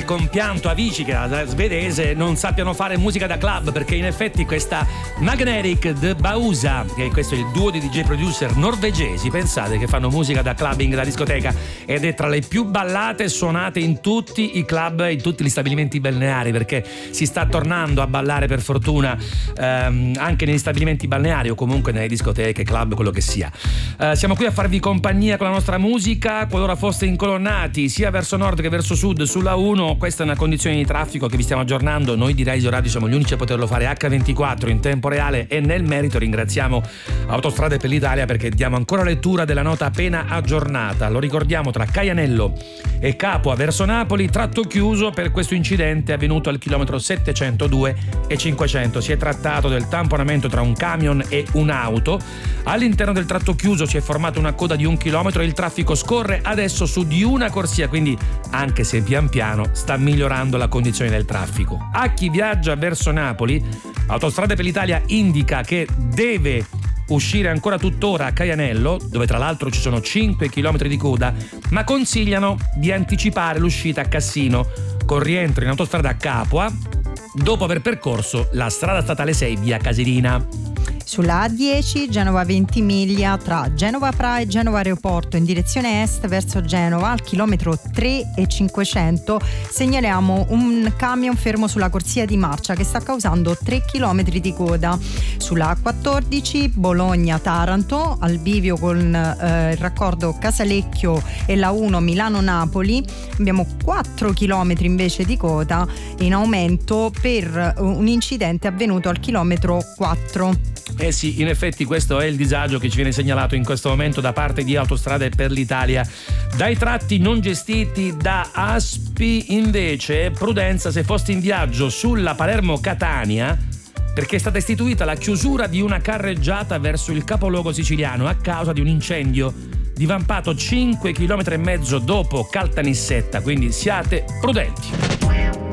compianto a Vici, che è la svedese, non sappiano fare musica da club, perché in effetti questa Magnetic de Bausa, che questo è il duo di DJ producer norvegesi, pensate che fanno musica da clubbing, da discoteca, ed è tra le più ballate e suonate in tutti i club, in tutti gli stabilimenti balneari, perché si sta tornando a ballare per fortuna anche negli stabilimenti balneari o comunque nelle discoteche, club, quello che sia. Siamo qui a farvi compagnia con la nostra musica. Qualora foste incolonnati sia verso nord che verso sud sulla 1, questa è una condizione di traffico che vi stiamo aggiornando. Noi di Radio Radio siamo gli unici a poterlo fare H24 in tempo reale, e nel merito ringraziamo Autostrade per l'Italia perché diamo ancora lettura della nota appena aggiornata. Lo ricordiamo, tra Caianello e Capua verso Napoli, tratto chiuso per questo incidente avvenuto al chilometro 702 e 500. Si è trattato del tamponamento tra un camion e un'auto. All'interno del tratto chiuso si è formata una coda di 1 chilometro e il traffico scorre adesso su di una corsia, quindi anche se pian piano sta migliorando la condizione del traffico. A chi viaggia verso Napoli, Autostrade per l'Italia indica che deve uscire ancora tuttora a Caianello, dove tra l'altro ci sono 5 km di coda, ma consigliano di anticipare l'uscita a Cassino con rientro in autostrada a Capua dopo aver percorso la strada statale 6 via Casilina. Sulla A10 Genova Ventimiglia tra Genova Pra e Genova Aeroporto in direzione est verso Genova al chilometro 3 e 500 segnaliamo un camion fermo sulla corsia di marcia che sta causando 3 km di coda. Sulla A14 Bologna-Taranto al bivio con il raccordo Casalecchio e la 1 Milano-Napoli abbiamo 4 km invece di coda in aumento per un incidente avvenuto al chilometro 4. Eh sì, in effetti questo è il disagio che ci viene segnalato in questo momento da parte di Autostrade per l'Italia. Dai tratti non gestiti da ASPI invece, prudenza se foste in viaggio sulla Palermo-Catania, perché è stata istituita la chiusura di una carreggiata verso il capoluogo siciliano a causa di un incendio divampato 5,5 km dopo Caltanissetta, quindi siate prudenti.